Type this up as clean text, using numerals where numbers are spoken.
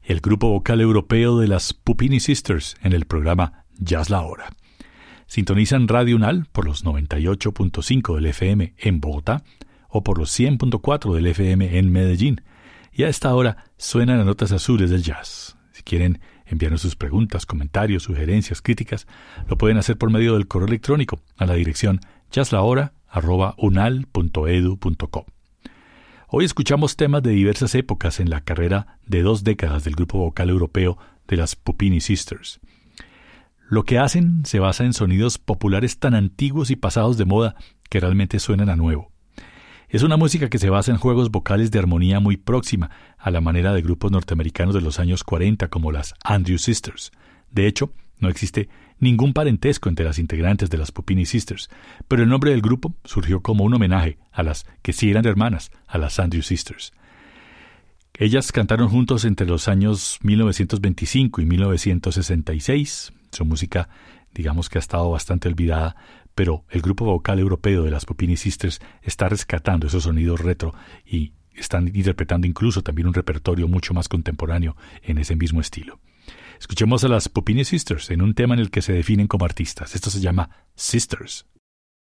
el grupo vocal europeo de las Puppini Sisters en el programa Jazz La Hora. Sintonizan Radio UNAL por los 98.5 del FM en Bogotá o por los 100.4 del FM en Medellín. Y a esta hora suenan las notas azules del jazz. Si quieren enviarnos sus preguntas, comentarios, sugerencias, críticas, lo pueden hacer por medio del correo electrónico a la dirección jazzlahora@unal.edu.co. Hoy escuchamos temas de diversas épocas en la carrera de 2 décadas del grupo vocal europeo de las Puppini Sisters. Lo que hacen se basa en sonidos populares tan antiguos y pasados de moda que realmente suenan a nuevo. Es una música que se basa en juegos vocales de armonía muy próxima a la manera de grupos norteamericanos de los años 40 como las Andrews Sisters. De hecho, no existe ningún parentesco entre las integrantes de las Puppini Sisters, pero el nombre del grupo surgió como un homenaje a las que sí eran hermanas, a las Andrews Sisters. Ellas cantaron juntos entre los años 1925 y 1966. Su música, digamos que ha estado bastante olvidada, pero el grupo vocal europeo de las Puppini Sisters está rescatando esos sonidos retro y están interpretando incluso también un repertorio mucho más contemporáneo en ese mismo estilo. Escuchemos a las Puppini Sisters en un tema en el que se definen como artistas. Esto se llama Sisters.